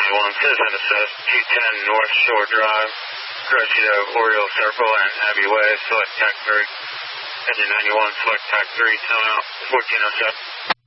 1091, Citizen Assist, G10 North Shore Drive, Grosseto, Oriole Circle, and Abbey Way, select TAC 3. Engine 91, select TAC 3, time out, 1407.